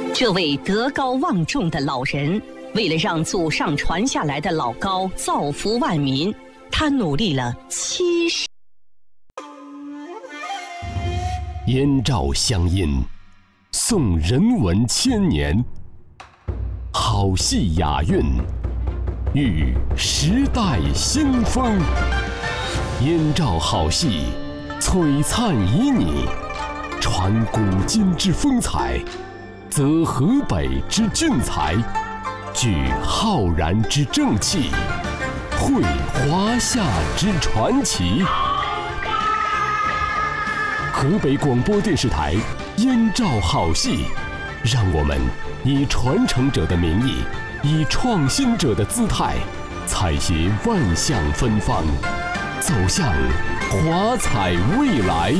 这位德高望重的老人，为了让祖上传下来的老高造福万民，他努力了70。 燕赵乡音，颂人文千年，好戏雅韵，遇时代新风。燕赵好戏，璀璨旖旎，传古今之风采，则河北之俊才，聚浩然之正气，绘华夏之传奇。河北广播电视台燕赵好戏，让我们以传承者的名义，以创新者的姿态，采撷万象芬芳，走向华彩未来。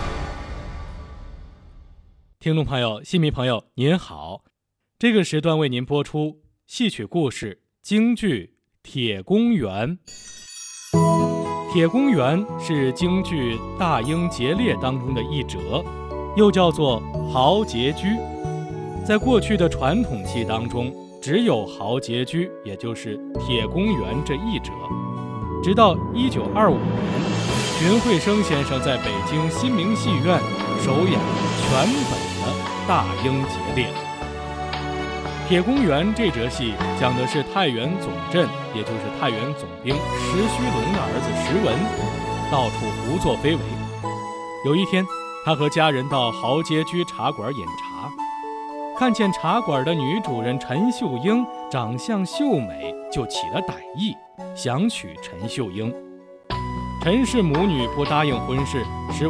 听众朋友、戏迷朋友您好，这个时段为您播出戏曲故事京剧《铁公园》。铁公园是京剧《大英劫猎》当中的一折，又叫做豪杰居。在过去的传统戏当中，只有豪杰居，也就是铁公园这一折。直到1925年，荀慧生先生在北京新明戏院首演全本的《大英劫猎》。铁公园这折戏讲的是太原总镇，也就是太原总兵石须龙的儿子石文，到处胡作非为。有一天，他和家人到豪杰居茶馆饮茶，看见茶馆的女主人陈秀英长相秀美，就起了歹意，想娶陈秀英。陈氏母女不答应婚事，使